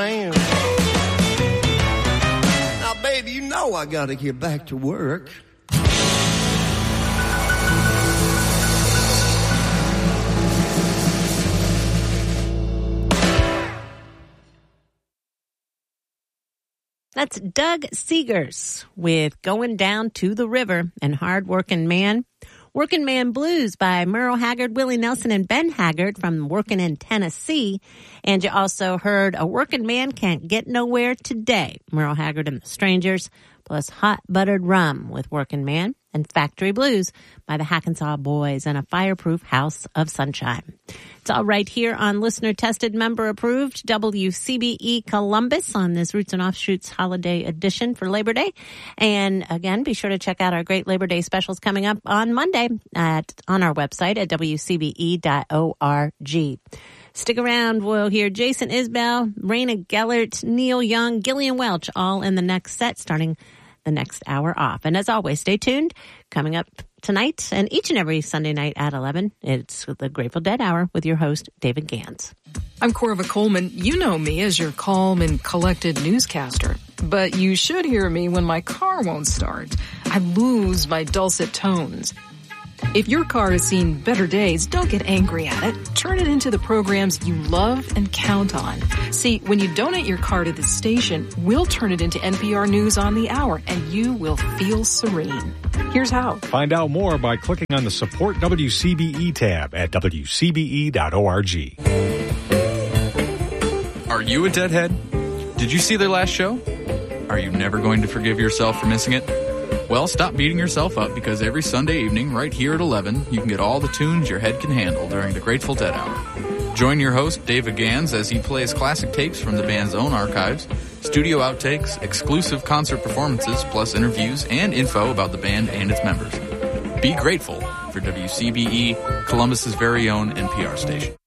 Now, baby, you know I gotta get back to work. That's Doug Seegers with Going Down to the River and Hard Working Man. Working Man Blues by Merle Haggard, Willie Nelson, and Ben Haggard from Working in Tennessee. And you also heard A Working Man Can't Get Nowhere Today, Merle Haggard and the Strangers, plus Hot Buttered Rum with Working Man, and Factory Blues by the Hackensaw Boys and A Fireproof House of Sunshine. It's all right here on listener-tested, member-approved WCBE Columbus on this Roots and Offshoots holiday edition for Labor Day. And again, be sure to check out our great Labor Day specials coming up on Monday on our website at wcbe.org. Stick around. We'll hear Jason Isbell, Raina Gellert, Neil Young, Gillian Welch, all in the next set, starting the next hour off. And as always, stay tuned. Coming up tonight and each and every Sunday night at 11, it's the Grateful Dead Hour with your host, David Gans. I'm Corva Coleman. You know me as your calm and collected newscaster. But you should hear me when my car won't start. I lose my dulcet tones. If your car has seen better days, don't get angry at it. Turn it into the programs you love and count on. See, when you donate your car to this station, we'll turn it into NPR News on the Hour, and you will feel serene. Here's how. Find out more by clicking on the Support WCBE tab at wcbe.org. Are you a Deadhead? Did you see their last show? Are you never going to forgive yourself for missing it? Well, stop beating yourself up, because every Sunday evening, right here at 11, you can get all the tunes your head can handle during the Grateful Dead Hour. Join your host, David Gans, as he plays classic tapes from the band's own archives, studio outtakes, exclusive concert performances, plus interviews and info about the band and its members. Be grateful for WCBE, Columbus's very own NPR station.